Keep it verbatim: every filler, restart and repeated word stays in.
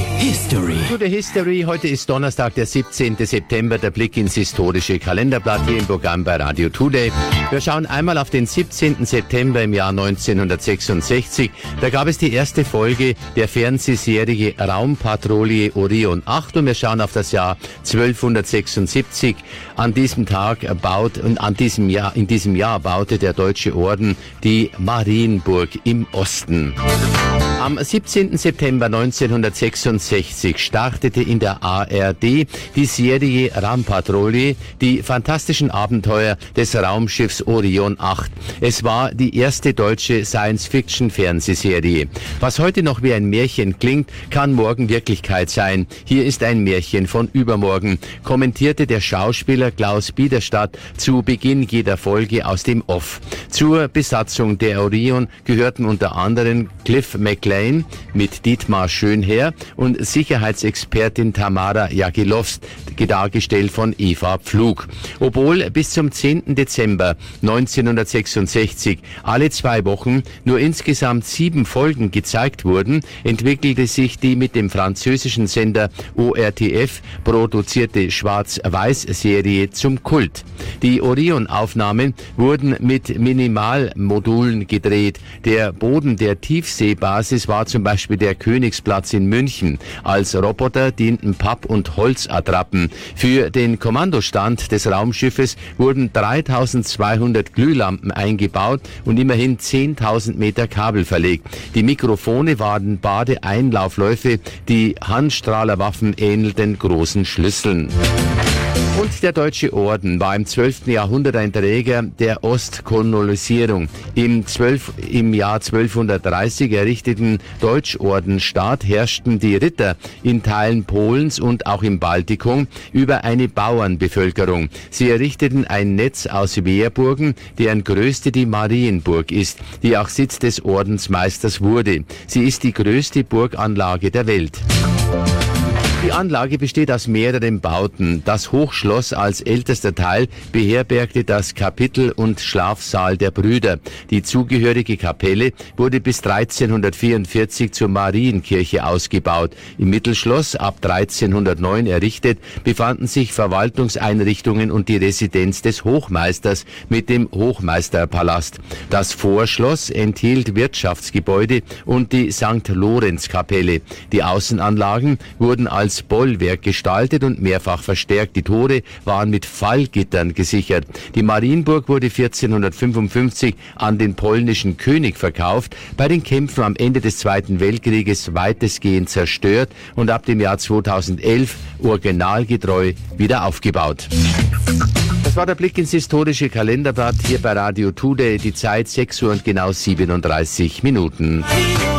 History. Zu der History. Heute ist Donnerstag, der siebzehnten September. Der Blick ins historische Kalenderblatt hier im Programm bei Radio Today. Wir schauen einmal auf den siebzehnten September im Jahr neunzehnhundertsechsundsechzig. Da gab es die erste Folge der Fernsehserie Raumpatrouille Orion acht und wir schauen auf das Jahr zwölfhundertsechsundsiebzig. An diesem Tag baut und an diesem Jahr, in diesem Jahr baute der Deutsche Orden die Marienburg im Osten. Am siebzehnten September neunzehnhundertsechsundsechzig startete in der A R D die Serie Raumpatrouille, die fantastischen Abenteuer des Raumschiffs Orion acht. Es war die erste deutsche Science-Fiction-Fernsehserie. Was heute noch wie ein Märchen klingt, kann morgen Wirklichkeit sein. Hier ist ein Märchen von übermorgen, kommentierte der Schauspieler Klaus Biederstadt zu Beginn jeder Folge aus dem Off. Zur Besatzung der Orion gehörten unter anderem Cliff McLean mit Dietmar Schönherr und Sicherheitsexpertin Tamara Jagiellowst, dargestellt von Eva Pflug. Obwohl bis zum zehnten Dezember neunzehnhundertsechsundsechzig alle zwei Wochen nur insgesamt sieben Folgen gezeigt wurden, entwickelte sich die mit dem französischen Sender O R T F produzierte Schwarz-Weiß-Serie zum Kult. Die Orion-Aufnahmen wurden mit Minimalmodulen gedreht. Der Boden der Tiefseebasis war zum Beispiel der Königsplatz in München. Als Roboter dienten Papp- und Holzattrappen. Für den Kommandostand des Raumschiffes wurden dreitausendzweihundert Glühlampen eingebaut und immerhin zehntausend Meter Kabel verlegt. Die Mikrofone waren Badeeinlaufläufe, die Handstrahlerwaffen ähnelten großen Schlüsseln. Und der Deutsche Orden war im zwölften Jahrhundert ein Träger der Ostkolonisierung. Im, zwölf, im Jahr zwölfhundertdreißig errichteten Deutschordenstaat herrschten die Ritter in Teilen Polens und auch im Baltikum über eine Bauernbevölkerung. Sie errichteten ein Netz aus Wehrburgen, deren größte die Marienburg ist, die auch Sitz des Ordensmeisters wurde. Sie ist die größte Burganlage der Welt. Die Anlage besteht aus mehreren Bauten. Das Hochschloss als ältester Teil beherbergte das Kapitel und Schlafsaal der Brüder. Die zugehörige Kapelle wurde bis dreizehnhundertvierundvierzig zur Marienkirche ausgebaut. Im Mittelschloss, ab dreizehnhundertneun errichtet, befanden sich Verwaltungseinrichtungen und die Residenz des Hochmeisters mit dem Hochmeisterpalast. Das Vorschloss enthielt Wirtschaftsgebäude und die Sankt Lorenz-Kapelle. Die Außenanlagen wurden als Bollwerk gestaltet und mehrfach verstärkt. Die Tore waren mit Fallgittern gesichert. Die Marienburg wurde vierzehnhundertfünfundfünfzig an den polnischen König verkauft, bei den Kämpfen am Ende des Zweiten Weltkrieges weitestgehend zerstört und ab dem Jahr zweitausendelf originalgetreu wieder aufgebaut. Das war der Blick ins historische Kalenderblatt hier bei Radio Today. Die Zeit sechs Uhr und genau siebenunddreißig Minuten.